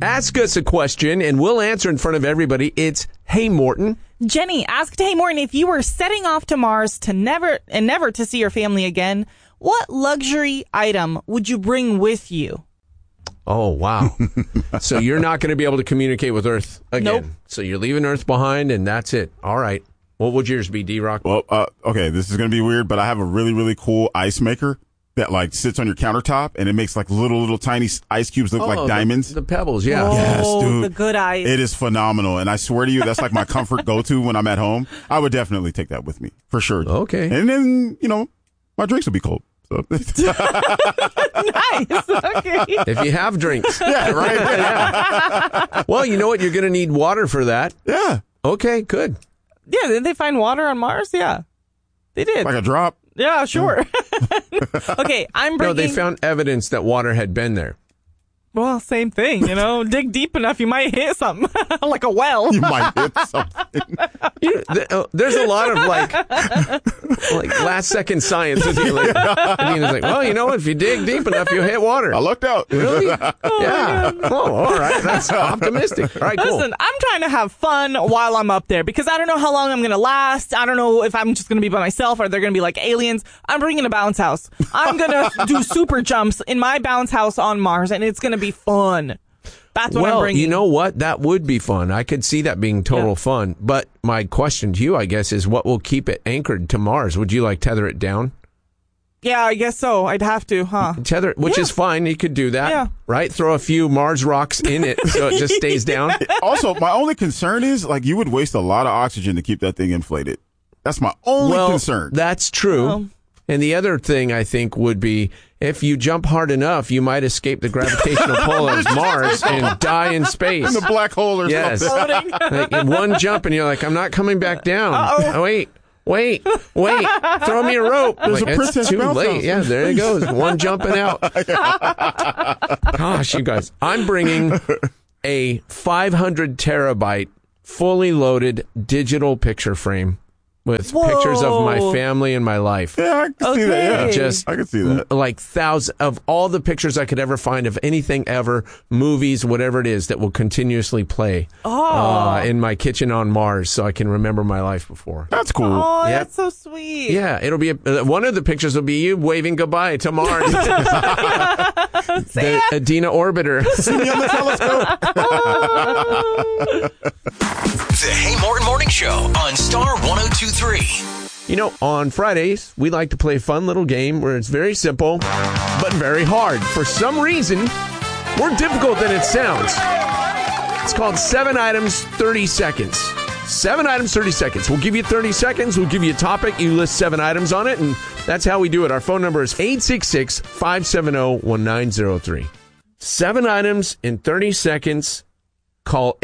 Ask us a question, and we'll answer in front of everybody. It's Hey Morton. Jenny asked Hey Morton, if you were setting off to Mars to never to see your family again, what luxury item would you bring with you? Oh, wow. So you're not going to be able to communicate with Earth again. Nope. So you're leaving Earth behind, and that's it. All right. What would yours be, D-Rock? Well, okay, this is going to be weird, but I have a really, really cool ice maker that like sits on your countertop, and it makes like little tiny ice cubes look like diamonds. The pebbles, yeah. Oh, Yes, dude. the good ice. It is phenomenal, and I swear to you, that's like my comfort go-to when I'm at home. I would definitely take that with me, for sure. Okay. And then, my drinks will be cold. So. Nice. Okay. If you have drinks. Yeah, right? Yeah. Well, you know what? You're going to need water for that. Yeah. Okay, good. Yeah, didn't they find water on Mars? Yeah, they did. Like a drop. Yeah, sure. Okay, I'm bringing... No, they found evidence that water had been there. Well, same thing, Dig deep enough, you might hit something. Like a well. You might hit something. There's a lot of like last second science. Adina's like, well, you know what? If you dig deep enough, you'll hit water. I lucked out. Really? Yeah. Oh, all right. That's optimistic. All right, cool. Listen, I'm trying to have fun while I'm up there because I don't know how long I'm going to last. I don't know if I'm just going to be by myself or they're going to be like aliens. I'm bringing a bounce house. I'm going to do super jumps in my bounce house on Mars, and it's going to be fun. That's what I'm bringing. You know what? That would be fun. I could see that being total fun. But my question to you, I guess, is what will keep it anchored to Mars? Would you tether it down? Yeah, I guess so. I'd have to, huh? Tether it, which is fine. You could do that, right? Throw a few Mars rocks in it so it just stays down. Also, my only concern is, you would waste a lot of oxygen to keep that thing inflated. That's my only concern. That's true. And the other thing I think would be if you jump hard enough, you might escape the gravitational pull of Mars and die in space. In the black hole or something. Like in one jump and you're like, I'm not coming back down. Oh, wait. Throw me a rope. There's a princess it's too late. house. Yeah, there it goes. One jumping out. Gosh, you guys. I'm bringing a 500 terabyte fully loaded digital picture frame with pictures of my family and my life. Yeah, I can see that. Yeah. I can see that. Like thousands of all the pictures I could ever find of anything ever, movies, whatever it is that will continuously play in my kitchen on Mars so I can remember my life before. That's cool. Oh, that's so sweet. Yeah, it'll be one of the pictures will be you waving goodbye to Mars. The Adina orbiter. See me on the telescope. The Hey Morton Morning Show on Star 102.3. On Fridays, we like to play a fun little game where it's very simple, but very hard. For some reason, more difficult than it sounds. It's called 7 Items, 30 Seconds. 7 items, 30 seconds. We'll give you 30 seconds. We'll give you a topic. You list 7 items on it, and that's how we do it. Our phone number is 866-570-1903. 7 items in 30 seconds. Call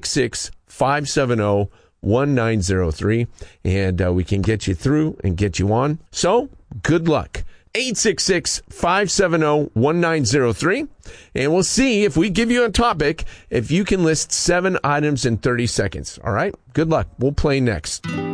866-570-1903, and we can get you through and get you on. So, good luck. 866-570-1903, and we'll see if we give you a topic, if you can list 7 items in 30 seconds. All right? Good luck. We'll play next.